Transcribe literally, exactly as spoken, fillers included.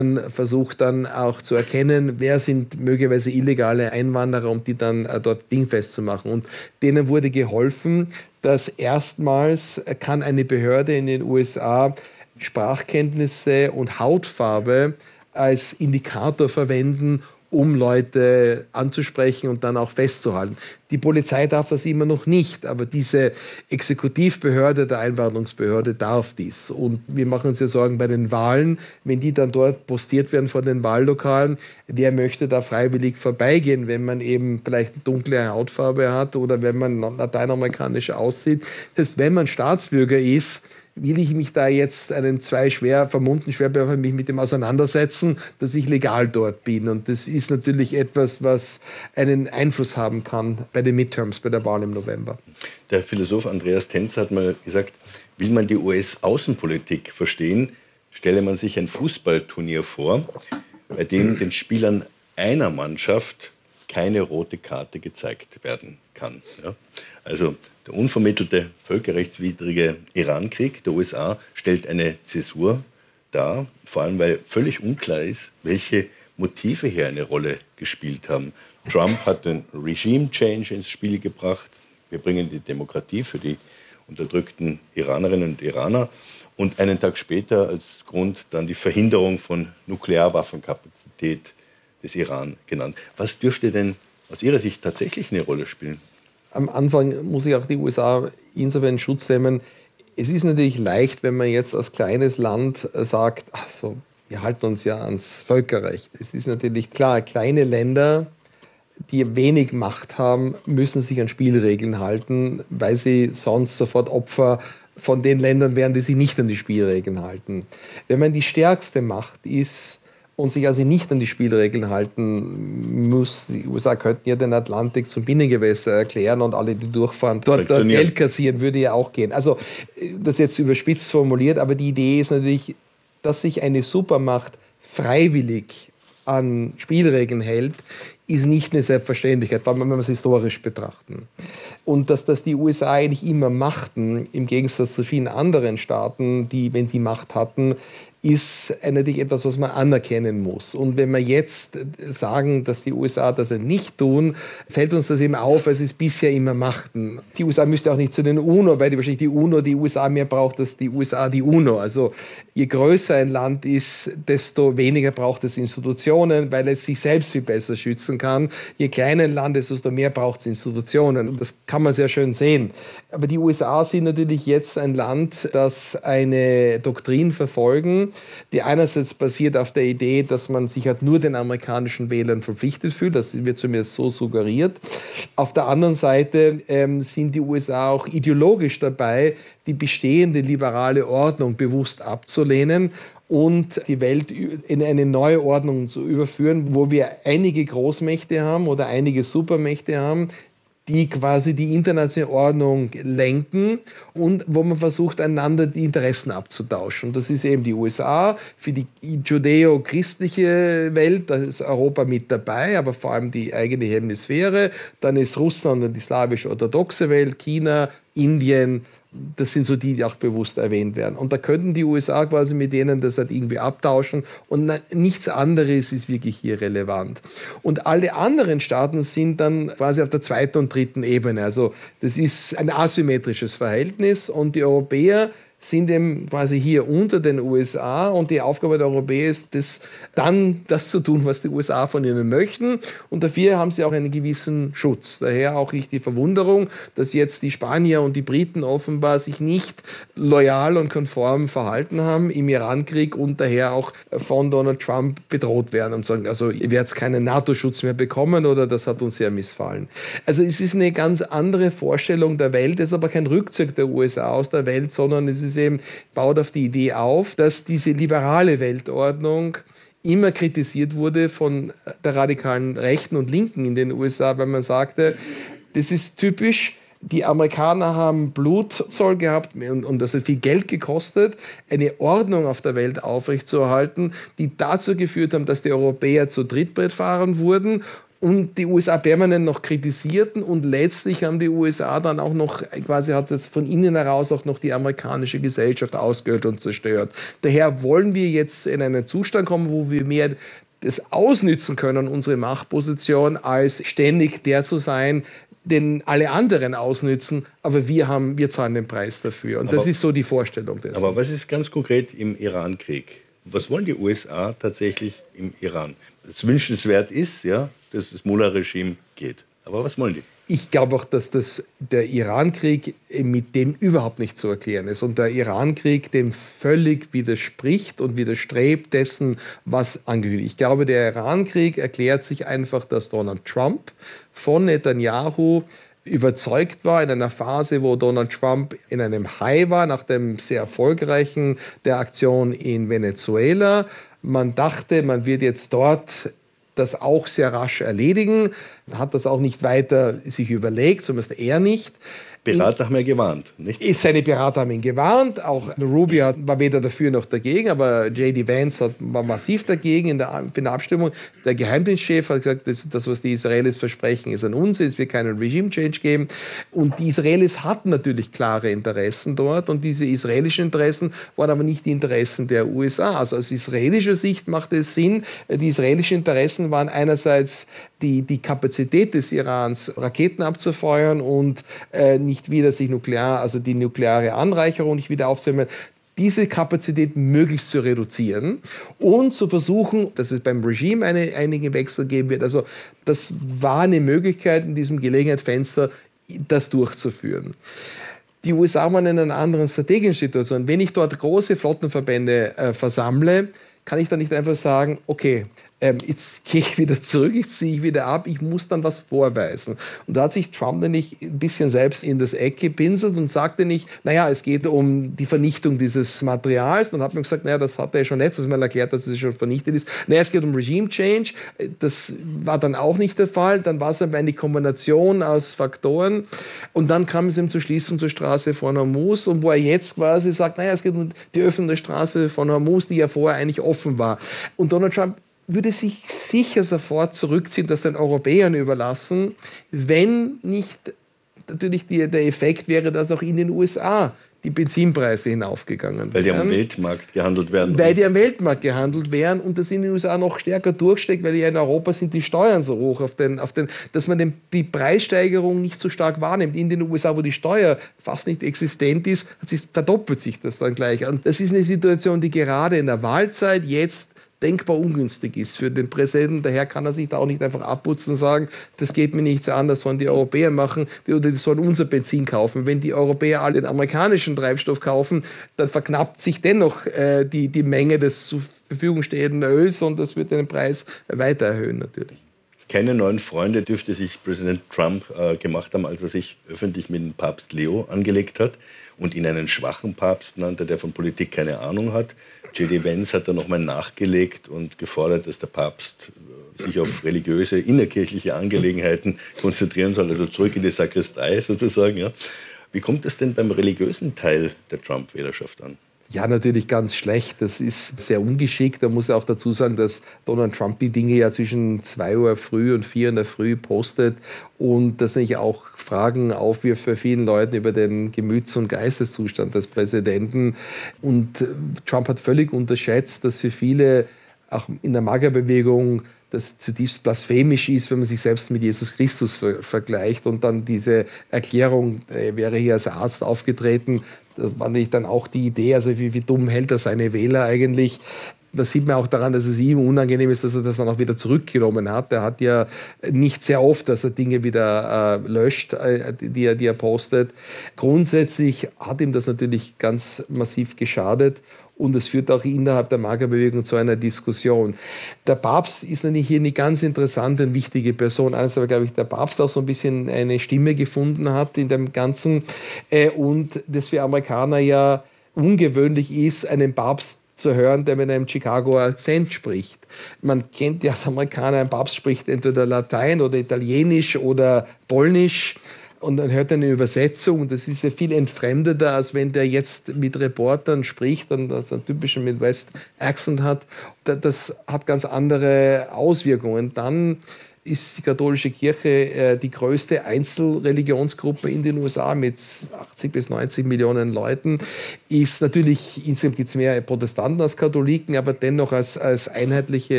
versucht dann auch zu erkennen, wer sind möglicherweise illegale Einwanderer, um die dann äh, dort dingfest zu machen. Und denen wurde geholfen, dass erstmals kann eine Behörde in den U S A Sprachkenntnisse und Hautfarbe als Indikator verwenden, um Leute anzusprechen und dann auch festzuhalten. Die Polizei darf das immer noch nicht, aber diese Exekutivbehörde der Einwanderungsbehörde darf dies. Und wir machen uns ja Sorgen bei den Wahlen, wenn die dann dort postiert werden vor den Wahllokalen, wer möchte da freiwillig vorbeigehen, wenn man eben vielleicht eine dunkle Hautfarbe hat oder wenn man lateinamerikanisch aussieht. Das heißt, wenn man Staatsbürger ist, will ich mich da jetzt einen zwei schwer vermummten Schwerbewerfer mich mit dem auseinandersetzen, dass ich legal dort bin. Und das ist natürlich etwas, was einen Einfluss haben kann bei den Midterms, bei der Wahl im November. Der Philosoph Andreas Tenz hat mal gesagt, will man die U S-Außenpolitik verstehen, stelle man sich ein Fußballturnier vor, bei dem den Spielern einer Mannschaft keine rote Karte gezeigt werden kann. Ja? Also der unvermittelte, völkerrechtswidrige Irankrieg der U S A stellt eine Zäsur dar, vor allem weil völlig unklar ist, welche Motive hier eine Rolle gespielt haben. Trump hat den Regime-Change ins Spiel gebracht. Wir bringen die Demokratie für die unterdrückten Iranerinnen und Iraner. Und einen Tag später als Grund dann die Verhinderung von Nuklearwaffenkapazität des Iran genannt. Was dürfte denn aus Ihrer Sicht tatsächlich eine Rolle spielen? Am Anfang muss ich auch die U S A insofern in Schutz nehmen. Es ist natürlich leicht, wenn man jetzt als kleines Land sagt, ach so, wir halten uns ja ans Völkerrecht. Es ist natürlich klar, kleine Länder, die wenig Macht haben, müssen sich an Spielregeln halten, weil sie sonst sofort Opfer von den Ländern wären, die sich nicht an die Spielregeln halten. Wenn man die stärkste Macht ist und sich also nicht an die Spielregeln halten muss, die U S A könnten ja den Atlantik zum Binnengewässer erklären und alle, die durchfahren, dort, dort Geld kassieren, würde ja auch gehen. Also das jetzt überspitzt formuliert, aber die Idee ist natürlich, dass sich eine Supermacht freiwillig an Spielregeln hält, ist nicht eine Selbstverständlichkeit, vor allem wenn wir es historisch betrachten. Und dass das die U S A eigentlich immer machten, im Gegensatz zu vielen anderen Staaten, die, wenn die Macht hatten, ist natürlich etwas, was man anerkennen muss. Und wenn wir jetzt sagen, dass die U S A das nicht tun, fällt uns das eben auf, weil sie es bisher immer machten. Die U S A müsste auch nicht zu den UNO, weil die wahrscheinlich die UNO die U S A mehr braucht als die U S A die UNO. Also je größer ein Land ist, desto weniger braucht es Institutionen, weil es sich selbst viel besser schützen kann. Je kleiner ein Land ist, desto mehr braucht es Institutionen. Das kann man sehr schön sehen. Aber die U S A sind natürlich jetzt ein Land, das eine Doktrin verfolgen, die einerseits basiert auf der Idee, dass man sich halt nur den amerikanischen Wählern verpflichtet fühlt. Das wird zumindest so suggeriert. Auf der anderen Seite ähm, sind die U S A auch ideologisch dabei, die bestehende liberale Ordnung bewusst abzulehnen und die Welt in eine neue Ordnung zu überführen, wo wir einige Großmächte haben oder einige Supermächte haben, die quasi die internationale Ordnung lenken und wo man versucht, einander die Interessen abzutauschen. Das ist eben die U S A, für die judäo-christliche Welt, da ist Europa mit dabei, aber vor allem die eigene Hemisphäre. Dann ist Russland und die slawisch-orthodoxe Welt, China, Indien. Das sind so die, die auch bewusst erwähnt werden. Und da könnten die U S A quasi mit denen das halt irgendwie abtauschen. Und nichts anderes ist wirklich hier relevant. Und alle anderen Staaten sind dann quasi auf der zweiten und dritten Ebene. Also das ist ein asymmetrisches Verhältnis. Und die Europäer sind eben quasi hier unter den U S A und die Aufgabe der Europäer ist, das, dann das zu tun, was die U S A von ihnen möchten. Und dafür haben sie auch einen gewissen Schutz. Daher auch nicht die Verwunderung, dass jetzt die Spanier und die Briten offenbar sich nicht loyal und konform verhalten haben im Irankrieg und daher auch von Donald Trump bedroht werden und sagen, also ihr werdet keinen NATO-Schutz mehr bekommen oder das hat uns sehr missfallen. Also es ist eine ganz andere Vorstellung der Welt, es ist aber kein Rückzug der U S A aus der Welt, sondern es ist eben, baut auf die Idee auf, dass diese liberale Weltordnung immer kritisiert wurde von der radikalen Rechten und Linken in den U S A, weil man sagte, das ist typisch, die Amerikaner haben Blutzoll gehabt und, und das hat viel Geld gekostet, eine Ordnung auf der Welt aufrechtzuerhalten, die dazu geführt haben, dass die Europäer zu Trittbrettfahrern wurden. und die U S A permanent noch kritisierten und letztlich haben die U S A dann auch noch, quasi hat es von innen heraus auch noch die amerikanische Gesellschaft ausgehöhlt und zerstört. Daher wollen wir jetzt in einen Zustand kommen, wo wir mehr das ausnützen können, unsere Machtposition, als ständig der zu sein, den alle anderen ausnützen, aber wir haben, wir zahlen den Preis dafür. Und aber, das ist so die Vorstellung dessen. Aber was ist ganz konkret im Iran-Krieg? Was wollen die U S A tatsächlich im Iran? Das wünschenswert ist, ja, dass das Mullah-Regime geht. Aber was wollen die? Ich glaube auch, dass das, der Iran-Krieg mit dem überhaupt nicht zu erklären ist. Und der Iran-Krieg dem völlig widerspricht und widerstrebt dessen, was angekündigt ist. Ich glaube, der Iran-Krieg erklärt sich einfach, dass Donald Trump von Netanyahu überzeugt war in einer Phase, wo Donald Trump in einem High war, nach dem sehr erfolgreichen der Aktion in Venezuela. Man dachte, man wird jetzt dort das auch sehr rasch erledigen, hat das auch nicht weiter sich überlegt, zumindest er nicht. Berater haben ja gewarnt, nicht? Seine Berater haben ihn gewarnt, auch Rubio war weder dafür noch dagegen, aber J D Vance hat, war massiv dagegen in der, in der Abstimmung. Der Geheimdienstchef hat gesagt, das, das, was die Israelis versprechen, ist ein Unsinn, es wird keinen Regime-Change geben. Und die Israelis hatten natürlich klare Interessen dort und diese israelischen Interessen waren aber nicht die Interessen der U S A. Also aus israelischer Sicht macht es Sinn, die israelischen Interessen waren einerseits die, die Kapazität des Irans, Raketen abzufeuern und äh, nicht wieder sich nuklear, also die nukleare Anreicherung nicht wieder aufzunehmen, diese Kapazität möglichst zu reduzieren und zu versuchen, dass es beim Regime eine, einige Wechsel geben wird. Also das war eine Möglichkeit in diesem Gelegenheitsfenster, das durchzuführen. Die U S A waren in einer anderen strategischen Situation. Wenn ich dort große Flottenverbände äh, versammle, kann ich dann nicht einfach sagen, okay, ähm, jetzt gehe ich wieder zurück, jetzt ziehe ich wieder ab, ich muss dann was vorweisen. Und da hat sich Trump nämlich ein bisschen selbst in das Eck gepinselt und sagte nicht, naja, es geht um die Vernichtung dieses Materials. Dann hat man gesagt, naja, das hat er ja schon letztes Mal erklärt, dass es schon vernichtet ist. Naja, es geht um Regime Change. Das war dann auch nicht der Fall. Dann war es aber eine Kombination aus Faktoren. Und dann kam es ihm zur Schließung zur Straße von Hormuz, und wo er jetzt quasi sagt, naja, es geht um die Öffnung der Straße von Hormuz, die ja vorher eigentlich offen war. Und Donald Trump würde sich sicher sofort zurückziehen, das den Europäern überlassen, wenn nicht natürlich die, der Effekt wäre, dass auch in den U S A die Benzinpreise hinaufgegangen wären. Weil die am Weltmarkt gehandelt werden. Weil die am Weltmarkt gehandelt werden und das in den U S A noch stärker durchsteckt, weil ja in Europa sind die Steuern so hoch, auf den, auf den, dass man den, die Preissteigerung nicht so stark wahrnimmt. In den U S A, wo die Steuer fast nicht existent ist, hat sich, verdoppelt sich das dann gleich. Und das ist eine Situation, die gerade in der Wahlzeit jetzt denkbar ungünstig ist für den Präsidenten. Daher kann er sich da auch nicht einfach abputzen und sagen, das geht mir nichts an, das sollen die Europäer machen oder die sollen unser Benzin kaufen. Wenn die Europäer alle den amerikanischen Treibstoff kaufen, dann verknappt sich dennoch äh, die, die Menge des zur Verfügung stehenden Öls und das wird den Preis weiter erhöhen natürlich. Keine neuen Freunde dürfte sich Präsident Trump äh, gemacht haben, als er sich öffentlich mit dem Papst Leo angelegt hat und ihn einen schwachen Papst nannte, der von Politik keine Ahnung hat. J D Vance hat dann nochmal nachgelegt und gefordert, dass der Papst sich auf religiöse, innerkirchliche Angelegenheiten konzentrieren soll, also zurück in die Sakristei sozusagen. Ja. Wie kommt es denn beim religiösen Teil der Trump-Wählerschaft an? Ja, natürlich ganz schlecht. Das ist sehr ungeschickt. Da muss ich auch dazu sagen, dass Donald Trump die Dinge ja zwischen zwei Uhr früh und vier in der Früh postet und das natürlich auch Fragen aufwirft für vielen Leuten über den Gemüts- und Geisteszustand des Präsidenten. Und Trump hat völlig unterschätzt, dass für viele, auch in der MAGA-Bewegung, das zutiefst blasphemisch ist, wenn man sich selbst mit Jesus Christus ver- vergleicht und dann diese Erklärung, er wäre hier als Arzt aufgetreten, das war nicht dann auch die Idee, also wie, wie dumm hält er seine Wähler eigentlich. Das sieht man auch daran, dass es ihm unangenehm ist, dass er das dann auch wieder zurückgenommen hat. Er hat ja nicht sehr oft, dass er Dinge wieder äh, löscht, äh, die, er, die er postet. Grundsätzlich hat ihm das natürlich ganz massiv geschadet. Und es führt auch innerhalb der MAGA-Bewegung zu einer Diskussion. Der Papst ist natürlich hier eine ganz interessante und wichtige Person. Eines aber, glaube ich, der Papst auch so ein bisschen eine Stimme gefunden hat in dem Ganzen. Und das für Amerikaner ja ungewöhnlich ist, einen Papst zu hören, der mit einem Chicagoer Akzent spricht. Man kennt ja als Amerikaner, ein Papst spricht entweder Latein oder Italienisch oder Polnisch. und dann hört er eine Übersetzung. Das ist ja viel entfremdeter, als wenn der jetzt mit Reportern spricht und das einen typischen Midwest-Accent hat. Das hat ganz andere Auswirkungen. Dann ist die katholische Kirche äh, die größte Einzelreligionsgruppe in den U S A mit achtzig bis neunzig Millionen Leuten. Ist natürlich, insgesamt gibt es mehr Protestanten als Katholiken, aber dennoch als, als einheitliche